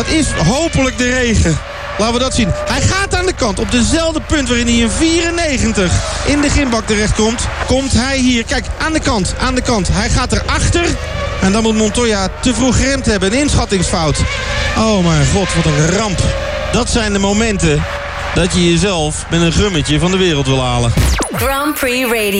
Dat is hopelijk de regen. Laten we dat zien. Hij gaat aan de kant. Op dezelfde punt waarin hij in 94 in de gymbak terechtkomt. Komt hij hier. Kijk, aan de kant. Hij gaat erachter. En dan moet Montoya te vroeg geremd hebben. Een inschattingsfout. Oh mijn god, wat een ramp. Dat zijn de momenten dat je jezelf met een gummetje van de wereld wil halen. Grand Prix Radio.